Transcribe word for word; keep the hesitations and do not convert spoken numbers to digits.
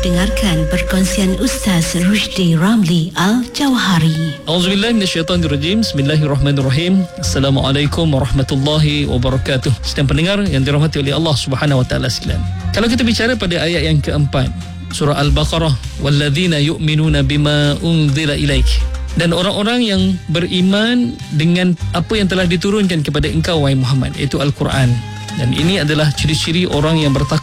dengarkan perkongsian Ustaz Rushdi Ramli Al-Jawhari. Auzubillahi minasyaitanirrajim. Bismillahirrahmanirrahim. Assalamualaikum warahmatullahi wabarakatuh. Sedang pendengar yang dirahmati oleh Allah Subhanahu wa taala sekalian. Kalau kita bicara pada ayat yang keempat, surah Al-Baqarah, walladzina yu'minuna bima unzila ilaik. Dan orang-orang yang beriman dengan apa yang telah diturunkan kepada engkau wahai Muhammad, iaitu Al-Quran. Dan ini adalah ciri-ciri orang yang bertakwa